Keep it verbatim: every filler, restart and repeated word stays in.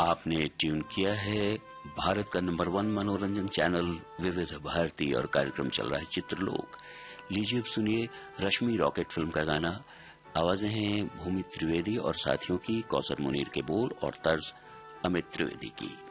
आपने ट्यून किया है भारत का नंबर वन मनोरंजन चैनल विविध भारती और कार्यक्रम चल रहा है चित्रलोक। लीजिए अब सुनिए रश्मि रॉकेट फिल्म का गाना। आवाजें हैं भूमि त्रिवेदी और साथियों की, कौसर मुनीर के बोल और तर्ज अमित त्रिवेदी की।